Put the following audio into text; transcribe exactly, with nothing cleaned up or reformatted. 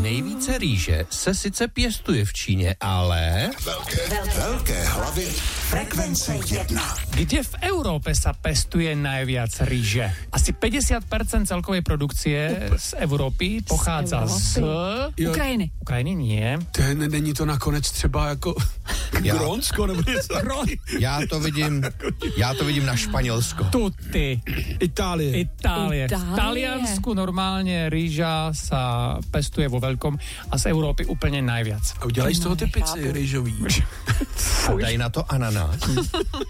nejvíce rýže se sice pěstuje v Číně, ale... Velké, velké hlavy frekvence jedna. Kde v Európe sa pestuje najviac rýže? Asi päťdesiat percent celkovej produkcie z Európy pochádza z... Jo. Ukrajiny. Ukrajiny nie. Ten, není to nakonec třeba jako Já- Grónsko nebo něco? Já to vidím, já to vidím na Španělsko. Tutti. Itálie. Itálie. V Itálie. Taliansku normálne rýža sa pestuje vo veľkom a z Európy úplne najviac. A udělají z toho ty pici rýžový. A dají na to ananás.